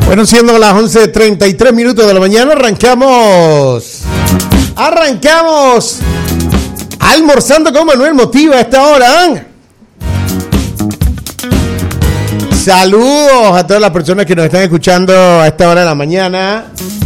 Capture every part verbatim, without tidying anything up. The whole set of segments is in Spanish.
Bueno, siendo las once treinta y tres minutos de la mañana, arrancamos. Arrancamos. Almorzando con Manuel Motiva a esta hora. Saludos a todas las personas que nos están escuchando a esta hora de la mañana.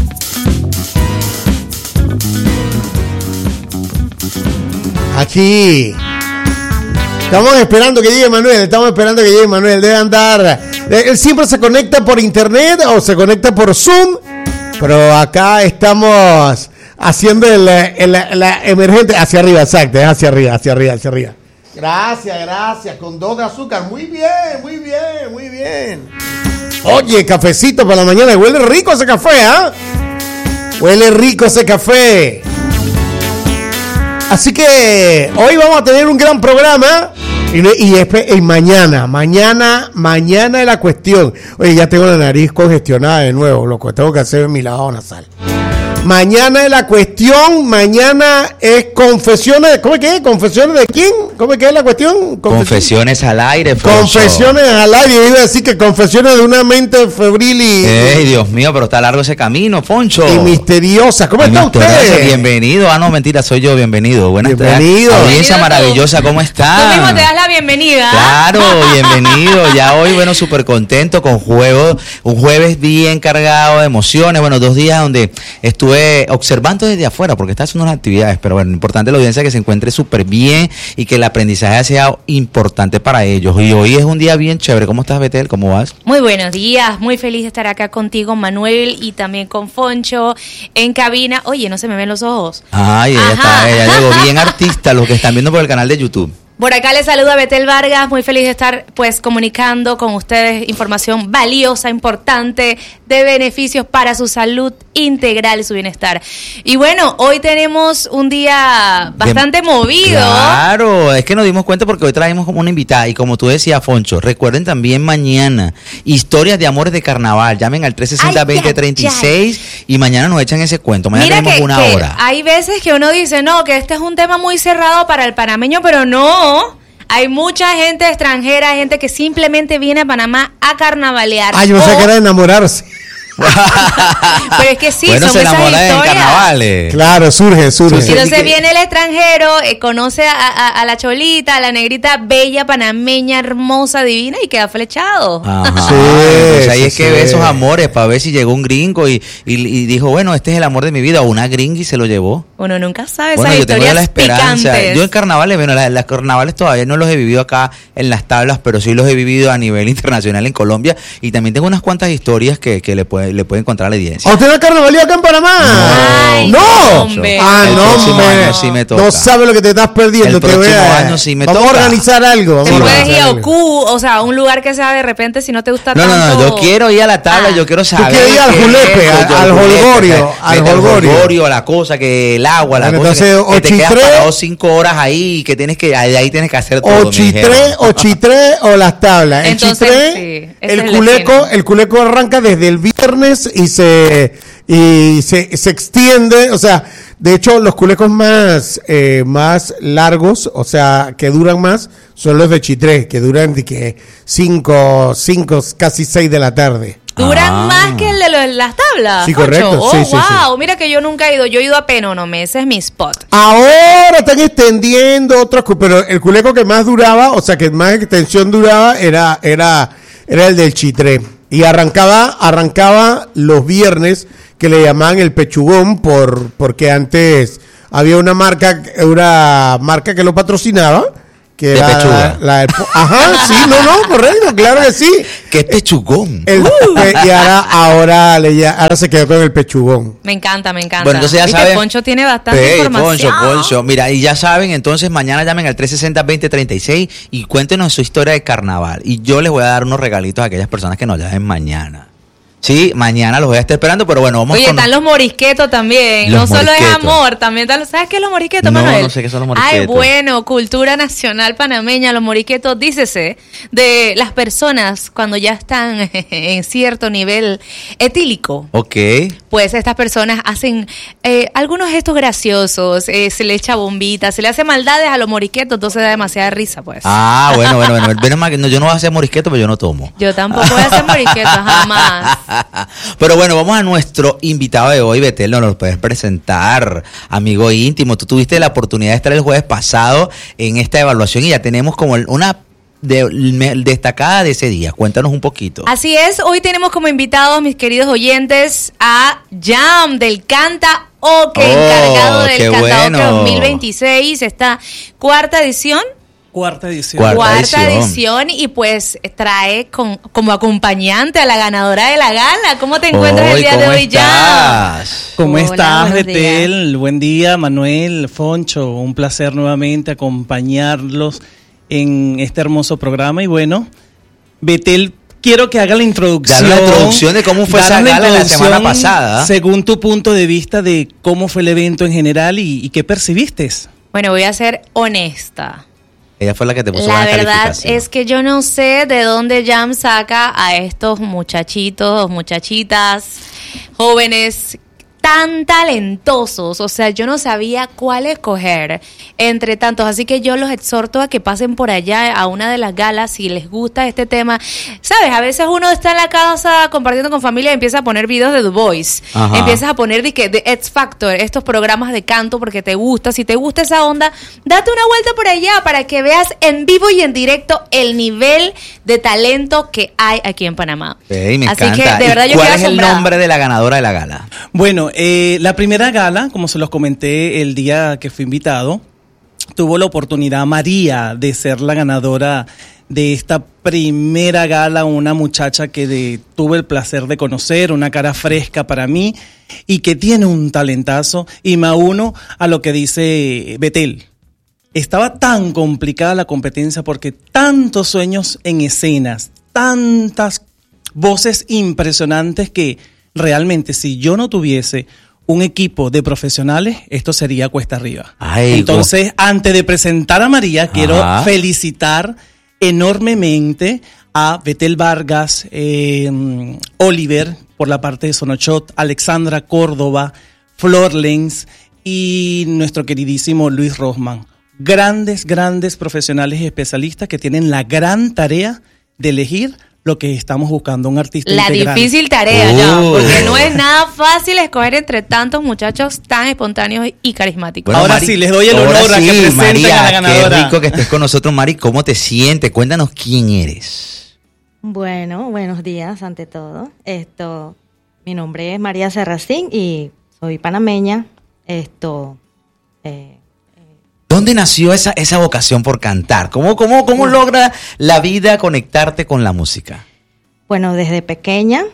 Aquí. Estamos esperando que llegue Manuel, estamos esperando que llegue Manuel. Debe andar. Él siempre se conecta por internet o se conecta por Zoom. Pero acá estamos haciendo el, el, el, la emergente. Hacia arriba, exacto, es hacia arriba, hacia arriba, hacia arriba. Gracias, gracias. Con dos de azúcar. Muy bien, muy bien, muy bien. Oye, cafecito para la mañana. Huele rico ese café, ¿ah? ¿eh? Huele rico ese café. Así que hoy vamos a tener un gran programa. Y, y, y, y mañana, mañana, mañana es la cuestión. Oye, ya tengo la nariz congestionada de nuevo, loco. Tengo que hacer mi lavado nasal. Mañana es la cuestión, mañana es confesiones, ¿cómo es que es? ¿Confesiones de quién? ¿Cómo es que es la cuestión? Confesiones, confesiones al aire, Foncho. Confesiones al aire, iba a decir que confesiones de una mente febril y... ¡Ey, Dios mío, pero está largo ese camino, Foncho! Y misteriosa, ¿cómo y está usted? Bienvenido, ah no, mentira, soy yo, bienvenido. Buenas tardes. Bienvenido. Audiencia maravillosa, ¿cómo está? Tú mismo te das la bienvenida. Claro, bienvenido, ya hoy, bueno, súper contento con juego, un jueves bien cargado de emociones, bueno, dos días donde estuve observando desde afuera porque está haciendo unas actividades, pero bueno, importante la audiencia que se encuentre súper bien y que el aprendizaje sea importante para ellos. Y hoy es un día bien chévere. ¿Cómo estás, Betel? ¿Cómo vas? Muy buenos días, muy feliz de estar acá contigo, Manuel, y también con Foncho en cabina. Oye, no se me ven los ojos. Ay, ella está, ella llegó bien artista, los que están viendo por el canal de YouTube. Por acá les saluda Betel Vargas, muy feliz de estar pues comunicando con ustedes información valiosa, importante, de beneficios para su salud integral y su bienestar. Y bueno, hoy tenemos un día bastante de, movido. Claro, es que nos dimos cuenta porque hoy traemos como una invitada y como tú decías, Foncho, recuerden también mañana historias de amores de carnaval, llamen al tres sesenta, veinte treinta y seis y mañana nos echan ese cuento, mañana Mira tenemos que, una que hora. Hay veces que uno dice, no, que este es un tema muy cerrado para el panameño, pero no. Hay mucha gente extranjera, gente que simplemente viene a Panamá a carnavalear. Ay, yo pensé o... que era enamorarse. Pero es que sí, bueno, son se esas enamora historias. En carnavales. Claro, surge, surge. Sí, entonces que... viene el extranjero, eh, conoce a, a, a la cholita, a la negrita bella, panameña, hermosa, divina y queda flechado. Ajá. Sí, entonces ahí sí, es que sí. ve esos amores para ver si llegó un gringo y, y, y dijo, bueno, este es el amor de mi vida, o una gringa y se lo llevó. Uno nunca sabe bueno, esas yo tengo historias la esperanza. picantes. Yo en carnavales, bueno, las, las carnavales todavía no los he vivido acá en las tablas, pero sí los he vivido a nivel internacional en Colombia y también tengo unas cuantas historias que, que le puede, le puede encontrar la evidencia. ¿A usted no carnavalía acá en Panamá? Ay, no. hombre. Ah, el no, próximo hombre. año sí me toca. No sabe lo que te estás perdiendo. El te próximo voy a... año sí me vamos toca. a organizar algo. Vamos Te a puedes organizar ir a algo. Ocu, o sea, un lugar que sea de repente si no te gusta No, tanto. no, no, yo quiero ir a la tabla, Ah. yo quiero saber. quieres ir al qué es julepe, eso, al- yo al julepe, holgorio, que- al que el holgorio. holgorio, la cosa, que el agua, la Bueno, cosa, que, entonces, que te quedas ochitré- parado cinco horas ahí y que tienes que, de ahí tienes que hacer todo. O me chitré, dijeron. o chitré o las tablas. El Entonces, chitré, sí, ese el es el culeco, destino. el culeco arranca desde el viernes y se y se, se extiende, o sea, de hecho los culecos más eh, más largos, o sea, que duran más, son los de chitré, que duran de que cinco, cinco, casi seis de la tarde. Duran Ah. más que el de los- las tablas. Sí, Foncho. correcto. Oh, Sí, sí, wow. sí. Mira que yo nunca he ido. Yo he ido a Penónome. Ese es mi spot. Ahora están extendiendo otros, cu- pero el culeco que más duraba, o sea, que más extensión duraba, era, era, era el del chitré. Y arrancaba, arrancaba los viernes, que le llamaban el pechugón, por, porque antes había una marca, una marca que lo patrocinaba, que De era pechuga. la, la del po- ajá, sí, no, no, correcto, claro que sí. Que es pechugón. El- y ahora, ahora, le, ya- ahora se quedó con el pechugón. Me encanta, me encanta. Bueno, entonces ya Viste, saben. Poncho tiene bastante Hey, información. Poncho, Poncho. Mira, y ya saben, entonces mañana llamen al tres sesenta, veinte treinta y seis y cuéntenos su historia de carnaval. Y yo les voy a dar unos regalitos a aquellas personas que nos llamen mañana. Sí, mañana los voy a estar esperando, pero bueno, vamos Oye, con... están los morisquetos también. Los no solo es morisquetos. amor, también están los... ¿Sabes qué es los morisquetos, No, Manuel? no sé qué son los morisquetos. Ay, bueno, cultura nacional panameña. Los morisquetos, dícese, de las personas cuando ya están en cierto nivel etílico. Ok. Pues estas personas hacen eh, algunos gestos graciosos, eh, se le echa bombita, se le hace maldades a los morisquetos, entonces da demasiada risa, pues. Ah, bueno, bueno, bueno. Menos mal que no, yo no voy a hacer morisqueto, pero yo no tomo. Yo tampoco voy a hacer morisquetos, jamás. Pero bueno, vamos a nuestro invitado de hoy, Betel, nos lo puedes presentar, amigo íntimo. Tú tuviste la oportunidad de estar el jueves pasado en esta evaluación y ya tenemos como una de, me, destacada de ese día. Cuéntanos un poquito. Así es, hoy tenemos como invitados, mis queridos oyentes, a Jam del Canta Oque, Oh, encargado del qué Canta bueno. Oque dos mil veintiséis, esta cuarta edición. Cuarta edición. Cuarta Cuarta edición. edición y pues trae con, como acompañante a la ganadora de la gala. ¿Cómo te encuentras el Hoy, día de ¿cómo hoy, Jam? estás? ¿Cómo Hola, estás, buenos Betel? Buen día, Manuel, Foncho. Un placer nuevamente acompañarlos en este hermoso programa. Y bueno, Betel, quiero que haga la introducción. Dar la introducción de cómo fue esa Danos gala la introducción semana pasada. Según tu punto de vista de cómo fue el evento en general y, y qué percibiste. Bueno, voy a ser honesta. Ella fue la que te puso La una verdad calificación. es que yo no sé de dónde Jam saca a estos muchachitos, muchachitas, jóvenes tan talentosos. O sea, yo no sabía cuál escoger entre tantos. Así que yo los exhorto a que pasen por allá a una de las galas si les gusta este tema. ¿Sabes? A veces uno está en la casa compartiendo con familia y empieza a poner videos de The Voice. Ajá. Empiezas a poner de que The X Factor, estos programas de canto porque te gusta. Si te gusta esa onda, date una vuelta por allá para que veas en vivo y en directo el nivel de talento que hay aquí en Panamá. Sí, me Así encanta. que de verdad ¿Y yo ¿Cuál quedé es el asombrada. nombre de la ganadora de la gala? Bueno, eh, la primera gala, como se los comenté el día que fui invitado, tuvo la oportunidad María de ser la ganadora de esta primera gala, una muchacha que de, tuve el placer de conocer, una cara fresca para mí y que tiene un talentazo, y me uno a lo que dice Betel. Estaba tan complicada la competencia porque tantos sueños en escenas, tantas voces impresionantes que realmente si yo no tuviese un equipo de profesionales, esto sería cuesta arriba. Ay, Entonces, go- antes de presentar a María, quiero Ajá. felicitar enormemente a Betel Vargas, eh, Oliver, por la parte de Sonochot, Alexandra Córdoba, Flor Lenz y nuestro queridísimo Luis Rosman. Grandes, grandes profesionales y especialistas que tienen la gran tarea de elegir lo que estamos buscando, un artista La integral. difícil tarea, Uh. ya, porque no es nada fácil escoger entre tantos muchachos tan espontáneos y carismáticos. Bueno, Ahora Mari, sí, les doy el ahora honor a que sí, presenten María, a la ganadora. Qué rico que estés con nosotros, Mari. ¿Cómo te sientes? Cuéntanos quién eres. Bueno, buenos días ante todo. Esto, mi nombre es María Serracín y soy panameña. Esto, eh, ¿Dónde nació esa, esa vocación por cantar? ¿Cómo, cómo, cómo logra la vida conectarte con la música? bueno, desde pequeña,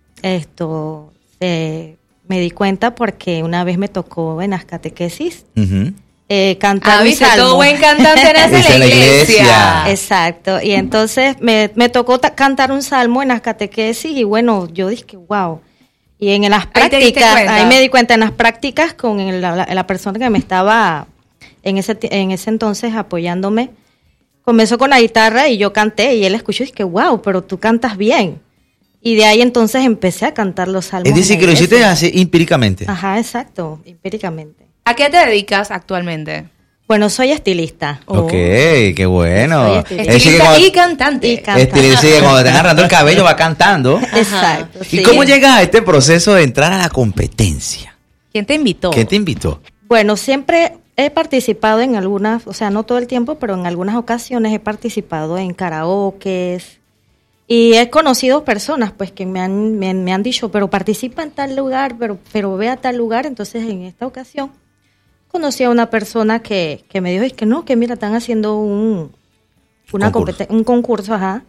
esto, eh, me di cuenta porque una vez me tocó en las catequesis Ujú. eh, cantar Ah, un viste, salmo. todo buen cantante nace Dice en la la iglesia. iglesia. Exacto, y entonces me, me tocó ta- cantar un salmo en las catequesis y bueno, yo dije, wow. Y en las Ahí te diste prácticas, cuenta. ahí me di cuenta en las prácticas con el- la, la persona que me estaba en ese, ti- en ese entonces apoyándome, comenzó con la guitarra y yo canté y él escuchó y dije, wow, pero tú cantas bien. Y de ahí entonces empecé a cantar los salmos. Es decir, en que la lo hiciste iglesia. así empíricamente. Ajá, exacto, empíricamente. ¿A qué te dedicas actualmente? Bueno, soy estilista. Ok, qué bueno. Soy estilista. Es decir, que Estilista cuando, y cantante. Y cantante. es decir, que cuando te están agarrando el cabello va cantando. Exacto. ¿Y sí. cómo llegas a este proceso de entrar a la competencia? ¿Quién te invitó? ¿Quién te invitó? Bueno, siempre he participado en algunas, o sea, no todo el tiempo, pero en algunas ocasiones he participado en karaokes y he conocido personas pues que me han, me, han- me han dicho, pero participa en tal lugar, pero, pero ve a tal lugar. Entonces, en esta ocasión, conocí a una persona que, que me dijo, es que no, que mira, están haciendo un, una Concurso. compete- un concurso, ajá,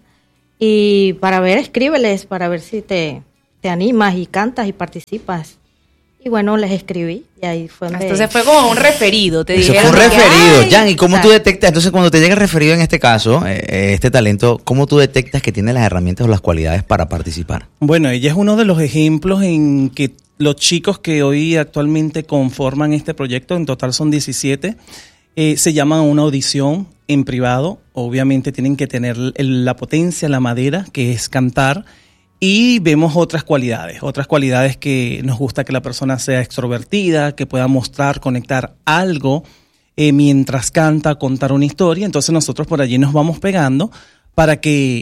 y para ver, escríbeles, para ver si te, te animas y cantas y participas. Y bueno, les escribí y ahí fue donde... Entonces fue como un referido, te Eso fue dijeron. un de que, referido. ay, Jan, ¿y cómo tú exacto. detectas? Entonces, cuando te llega el referido en este caso, eh, eh, este talento, ¿cómo tú detectas que tiene las herramientas o las cualidades para participar? Bueno, ella es uno de los ejemplos en que los chicos que hoy actualmente conforman este proyecto, en total son diecisiete, eh, se llaman a una audición en privado. Obviamente tienen que tener el- la potencia, la madera, que es cantar, y vemos otras cualidades, otras cualidades que nos gusta que la persona sea extrovertida, que pueda mostrar, conectar algo eh, mientras canta, contar una historia. Entonces nosotros por allí nos vamos pegando para que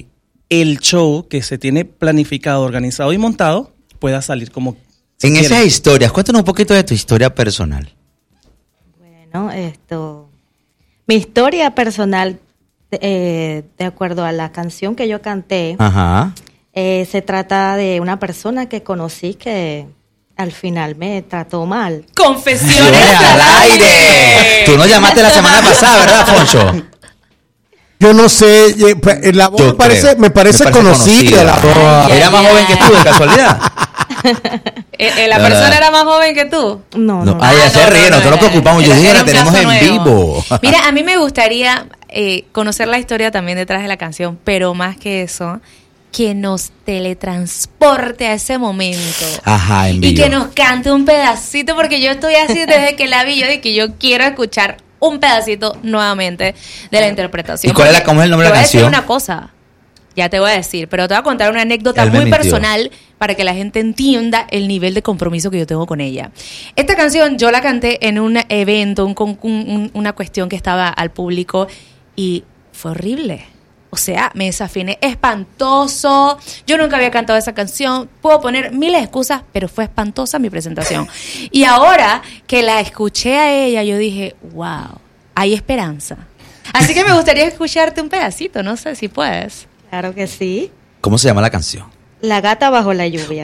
el show que se tiene planificado, organizado y montado pueda salir como En se esas quiere. historias, cuéntanos un poquito de tu historia personal. Bueno, esto, mi historia personal, eh, de acuerdo a la canción que yo canté, Ajá. eh, se trata de una persona que conocí que al final me trató mal. Confesiones al aire. Tú nos llamaste la semana pasada, ¿verdad, Foncho? Yo no sé, eh, pues, la voz Yo me parece, creo. me parece Me parece conocida. La conocida. voz. Era más joven que tú, de casualidad. Eh, eh, ¿La No, persona no. era más joven que tú? No, No, no. ay, ya Ah, se no, ríe, no, nosotros no, nos preocupamos. Yo era- dije, era la un tenemos caso en nuevo. vivo. Mira, a mí me gustaría eh, conocer la historia también detrás de la canción, pero más que eso, que nos teletransporte a ese momento. Ajá, en Y vivo. que nos cante un pedacito, porque yo estoy así desde que la vi, yo de que yo quiero escuchar un pedacito nuevamente de la interpretación. ¿Y cuál es la- Porque cómo es el nombre de la te voy a decir canción? una cosa, ya te voy a decir, pero te voy a contar una anécdota Él me muy mintió. personal para que la gente entienda el nivel de compromiso que yo tengo con ella. Esta canción yo la canté en un evento, un, con- un- un- una cuestión que estaba al público y fue horrible. O sea, me desafiné espantoso. Yo nunca había cantado esa canción. Puedo poner mil excusas, pero fue espantosa mi presentación. Y ahora que la escuché a ella, yo dije, wow, hay esperanza. Así que me gustaría escucharte un pedacito, no sé si puedes. Claro que sí. ¿Cómo se llama la canción? La gata bajo la lluvia.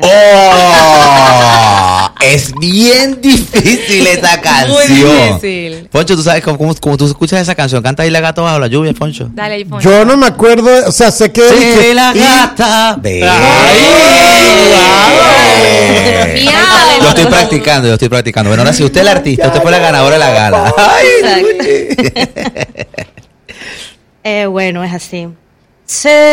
¡Oh! Es bien difícil esa canción. difícil. Poncho, tú sabes cómo, cómo, cómo tú escuchas esa canción. Canta ahí la gata bajo la lluvia, Poncho. Dale ahí, Poncho. Yo no me acuerdo, o sea, sé que... Sí, la y- gata. Ve. Miau. Yo estoy practicando, yo estoy practicando. Bueno, ahora si usted es el artista, usted fue la ganadora de la gala. Ay, Eh, bueno, es así. Se